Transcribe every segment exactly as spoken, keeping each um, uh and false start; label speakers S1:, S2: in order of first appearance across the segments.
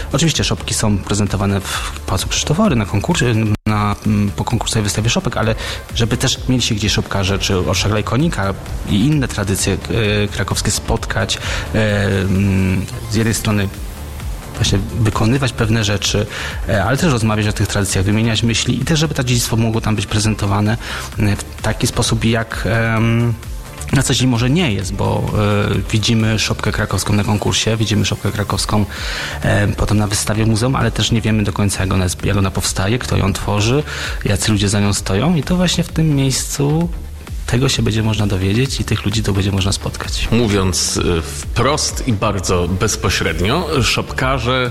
S1: Oczywiście szopki są prezentowane w Pałacu Krzysztofory, na konkursie, na, po konkursowej wystawie szopek, ale żeby też mieli się gdzie szopkarze, czy Orszak Lajkonika i inne tradycje e, krakowskie spotkać, e, z jednej strony właśnie wykonywać pewne rzeczy, ale też rozmawiać o tych tradycjach, wymieniać myśli i też, żeby to dziedzictwo mogło tam być prezentowane w taki sposób, jak na co dzień może nie jest, bo y, widzimy szopkę krakowską na konkursie, widzimy szopkę krakowską y, potem na wystawie w muzeum, ale też nie wiemy do końca, jak ona, jest, jak ona powstaje, kto ją tworzy, jacy ludzie za nią stoją i to właśnie w tym miejscu tego się będzie można dowiedzieć i tych ludzi to będzie można spotkać.
S2: Mówiąc wprost i bardzo bezpośrednio, szopkarze,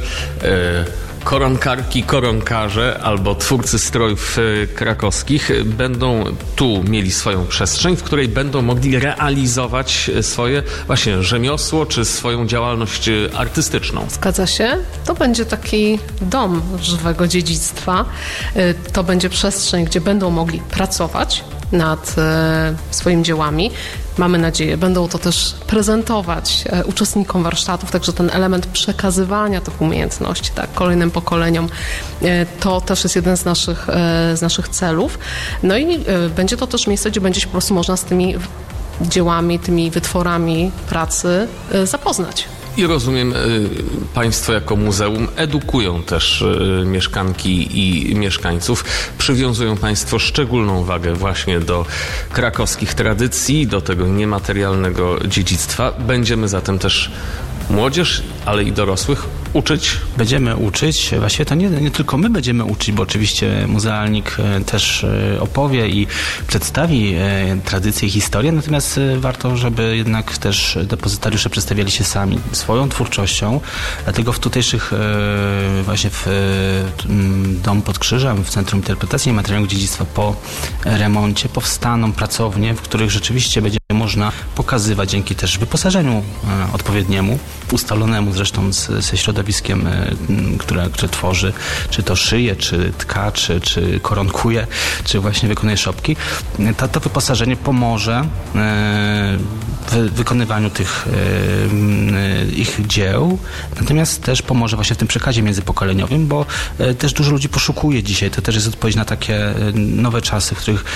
S2: koronkarki, koronkarze albo twórcy strojów krakowskich będą tu mieli swoją przestrzeń, w której będą mogli realizować swoje właśnie rzemiosło czy swoją działalność artystyczną.
S3: Zgadza się. To będzie taki dom żywego dziedzictwa. To będzie przestrzeń, gdzie będą mogli pracować nad e, swoimi dziełami. Mamy nadzieję, będą to też prezentować e, uczestnikom warsztatów, także ten element przekazywania tych umiejętności tak, kolejnym pokoleniom, e, to też jest jeden z naszych, e, z naszych celów. No i e, będzie to też miejsce, gdzie będzie się po prostu można z tymi dziełami, tymi wytworami pracy e, zapoznać.
S2: I rozumiem, Państwo jako muzeum edukują też mieszkanki i mieszkańców. Przywiązują Państwo szczególną wagę właśnie do krakowskich tradycji, do tego niematerialnego dziedzictwa. Będziemy zatem też młodzież, ale i dorosłych uczyć?
S1: Będziemy uczyć. Właściwie to nie, nie tylko my będziemy uczyć, bo oczywiście muzealnik też opowie i przedstawi tradycje i historię, natomiast warto, żeby jednak też depozytariusze przedstawiali się sami swoją twórczością. Dlatego w tutejszych właśnie w Dom pod Krzyżem, w Centrum Interpretacji Niematerialnego Dziedzictwa po remoncie powstaną pracownie, w których rzeczywiście będzie można pokazywać dzięki też wyposażeniu odpowiedniemu, ustalonemu zresztą z, ze środowiskiem, które, które tworzy, czy to szyje, czy tka, czy, czy koronkuje, czy właśnie wykonuje szopki. To, to wyposażenie pomoże w wykonywaniu tych ich dzieł, natomiast też pomoże właśnie w tym przekazie międzypokoleniowym, bo też dużo ludzi poszukuje dzisiaj. To też jest odpowiedź na takie nowe czasy, w których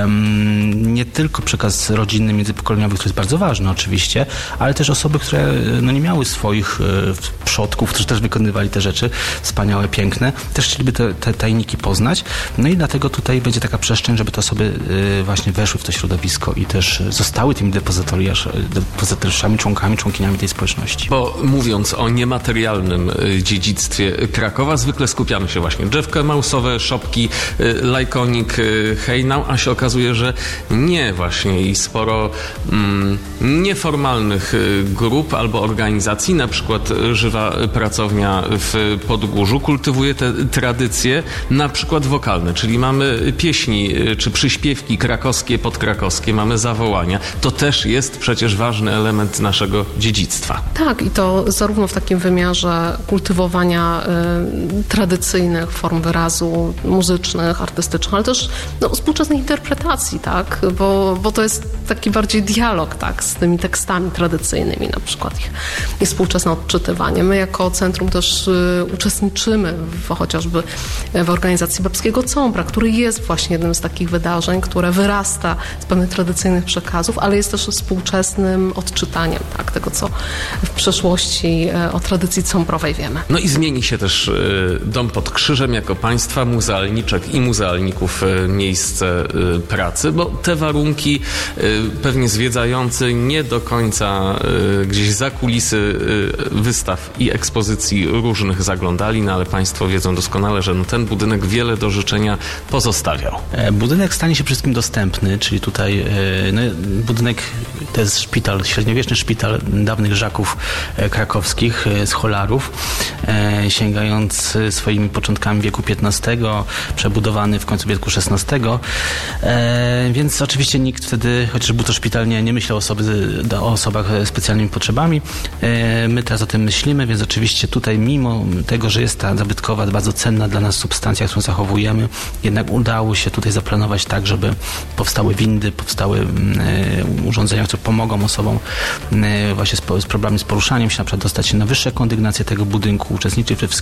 S1: nie tylko przekaz rodzinny, międzypokoleniowy, który jest bardzo ważny oczywiście, ale też osoby, które no, nie miały swoich przodków, którzy też wykonywali te rzeczy wspaniałe, piękne, też chcieliby te, te tajniki poznać. No i dlatego tutaj będzie taka przestrzeń, żeby te osoby właśnie weszły w to środowisko i też zostały tymi depozytariuszami, członkami, członkiniami tej społeczności.
S2: Bo mówiąc o niematerialnym dziedzictwie Krakowa, zwykle skupiamy się właśnie drzewka mausowe, szopki, lajkonik, hejnał, a się okazuje, że nie właśnie i sporo mm, nieformalnych grup albo organizacji, na przykład Żywa Pracownia w Podgórzu kultywuje te tradycje, na przykład wokalne, czyli mamy pieśni czy przyśpiewki krakowskie, podkrakowskie, mamy zawołania. To też jest przecież ważny element naszego dziedzictwa.
S3: Tak, i to zarówno w takim wymiarze kultywowania y, tradycyjnych form wyrazu muzycznych, artystycznych, ale też no, współczesnej interpretacji, tak, bo, bo to jest taki bardziej dialog, tak, z tymi tekstami tradycyjnymi, na przykład ich, ich współczesne odczytywanie. My jako centrum też y, uczestniczymy w, chociażby w organizacji Babskiego Cąbra, który jest właśnie jednym z takich wydarzeń, które wyrasta z pewnych tradycyjnych przekazów, ale jest też współczesnym odczytaniem, tak, tego, co w przeszłości y, o tradycji cąbrowej wiemy.
S2: No i zmieni się też y, Dom pod Krzyżem jako państwa muzealniczek i muzealników y, miejsce y, pracy, bo te warunki y, pewnie zwiedzający nie do końca y, gdzieś za kulisy y, wystaw i ekspozycji różnych zaglądali, no ale Państwo wiedzą doskonale, że no, ten budynek wiele do życzenia pozostawiał.
S1: Budynek stanie się wszystkim dostępny, czyli tutaj no, budynek to jest szpital, średniowieczny szpital dawnych Żaków krakowskich z Cholarów, sięgając swoimi początkami wieku piętnastego, przebudowany w końcu wieku szesnastego, więc oczywiście nikt wtedy, chociaż był to szpital, nie, nie myślał o, osoby, o osobach z specjalnymi potrzebami. My teraz o tym myślimy, więc oczywiście tutaj mimo tego, że jest ta zabytkowa, bardzo cenna dla nas substancja, którą zachowujemy, jednak udało się tutaj zaplanować tak, żeby powstały windy, powstały urządzenia, które pomogą osobom właśnie z, z problemami z poruszaniem się, na przykład dostać się na wyższe kondygnacje tego budynku, uczestniczyć w